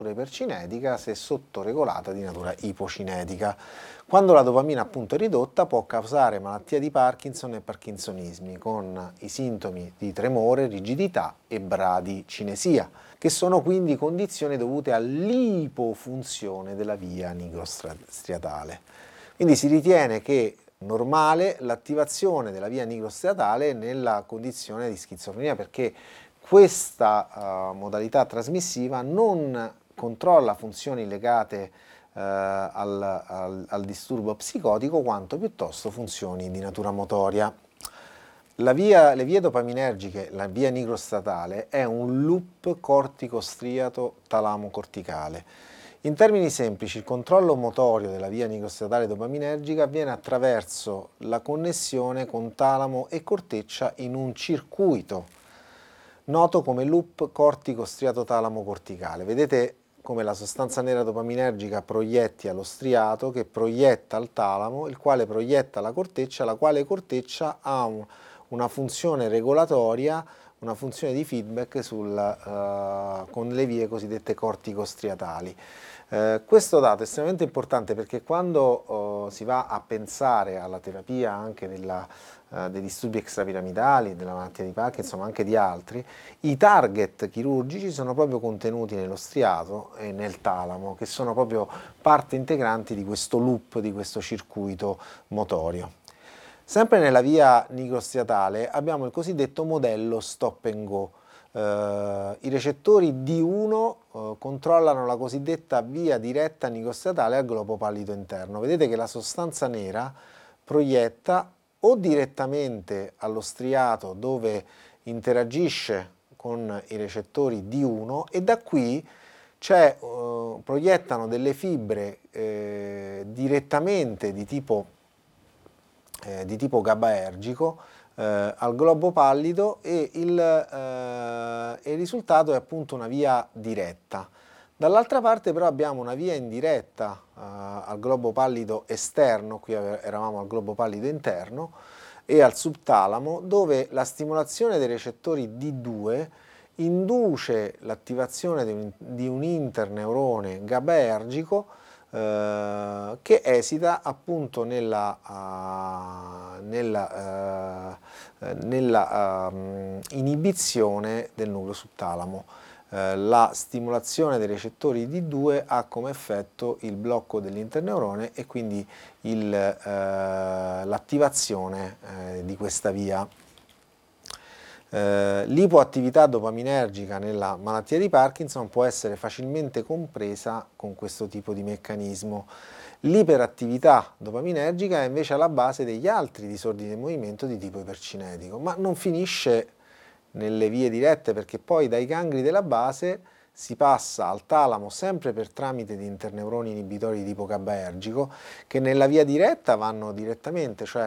ipercinetica se sottoregolata di natura ipocinetica. Quando la dopamina appunto è ridotta può causare malattia di Parkinson e parkinsonismi con i sintomi di tremore, rigidità e bradicinesia, che sono quindi condizioni dovute all'ipofunzione della via nigrostriatale. Quindi si ritiene che normale l'attivazione della via nigrostriatale nella condizione di schizofrenia, perché questa modalità trasmissiva non controlla funzioni legate al disturbo psicotico quanto piuttosto funzioni di natura motoria. Le vie dopaminergiche, la via nigrostatale, è un loop cortico-striato talamo-corticale. In termini semplici, il controllo motorio della via nigrostatale dopaminergica avviene attraverso la connessione con talamo e corteccia in un circuito noto come loop cortico-striato-talamo-corticale. Vedete come la sostanza nera dopaminergica proietti allo striato, che proietta al talamo, il quale proietta la corteccia, la quale corteccia ha una funzione regolatoria, una funzione di feedback con le vie cosiddette corticostriatali. Questo dato è estremamente importante perché quando si va a pensare alla terapia anche dei disturbi extrapiramidali, della malattia di Parkinson, ma anche di altri, i target chirurgici sono proprio contenuti nello striato e nel talamo, che sono proprio parte integrante di questo loop, di questo circuito motorio. Sempre nella via nigrostriatale abbiamo il cosiddetto modello stop and go. I recettori D1 controllano la cosiddetta via diretta nigrostriatale al globo pallido interno. Vedete che la sostanza nera proietta o direttamente allo striato dove interagisce con i recettori D1 e da qui proiettano delle fibre direttamente di tipo GABAergico al globo pallido e il risultato è appunto una via diretta. Dall'altra parte però abbiamo una via indiretta al globo pallido esterno, qui eravamo al globo pallido interno, e al subtalamo, dove la stimolazione dei recettori D2 induce l'attivazione di un interneurone GABAergico che esita appunto nella inibizione del nucleo subtalamo. La stimolazione dei recettori D2 ha come effetto il blocco dell'interneurone e quindi l'attivazione di questa via. L'ipoattività dopaminergica nella malattia di Parkinson può essere facilmente compresa con questo tipo di meccanismo. L'iperattività dopaminergica è invece alla base degli altri disordini del movimento di tipo ipercinetico, ma non finisce nelle vie dirette, perché poi dai gangli della base si passa al talamo sempre per tramite di interneuroni inibitori di tipo GABAergico che nella via diretta vanno direttamente, cioè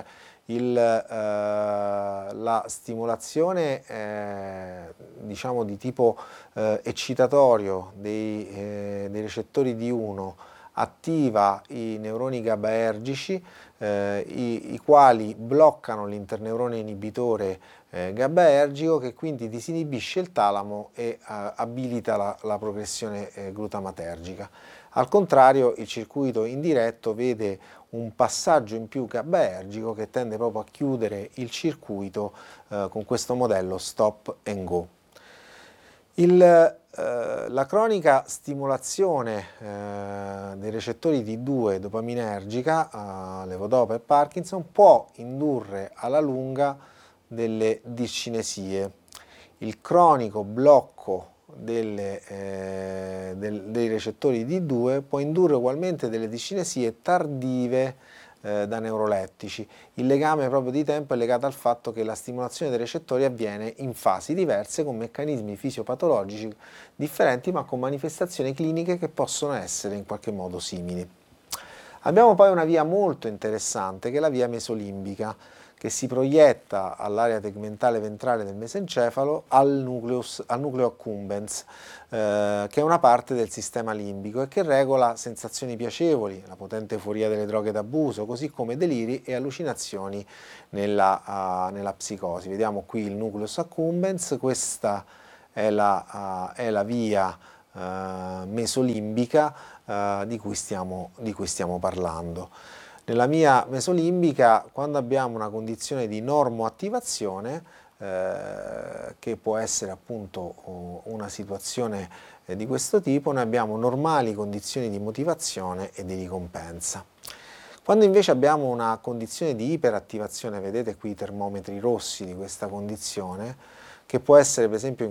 la stimolazione diciamo di tipo eccitatorio dei recettori D1 attiva i neuroni GABAergici i quali bloccano l'interneurone inibitore GABAergico, che quindi disinibisce il talamo e abilita la progressione glutamatergica. Al contrario, il circuito indiretto vede un passaggio in più GABAergico che tende proprio a chiudere il circuito con questo modello stop and go. La cronica stimolazione dei recettori D2 dopaminergica, levodopa e Parkinson, può indurre alla lunga delle discinesie. Il cronico blocco dei recettori D2 può indurre ugualmente delle discinesie tardive da neurolettici. Il legame proprio di tempo è legato al fatto che la stimolazione dei recettori avviene in fasi diverse con meccanismi fisiopatologici differenti ma con manifestazioni cliniche che possono essere in qualche modo simili. Abbiamo poi una via molto interessante che è la via mesolimbica, che si proietta all'area tegmentale ventrale del mesencefalo al nucleo accumbens, che è una parte del sistema limbico e che regola sensazioni piacevoli, la potente euforia delle droghe d'abuso, così come deliri e allucinazioni nella psicosi. Vediamo qui il nucleus accumbens, questa è la via mesolimbica di cui stiamo parlando. Nella mia mesolimbica, quando abbiamo una condizione di normoattivazione, che può essere appunto una situazione di questo tipo, noi abbiamo normali condizioni di motivazione e di ricompensa. Quando invece abbiamo una condizione di iperattivazione, vedete qui i termometri rossi di questa condizione, che può essere per esempio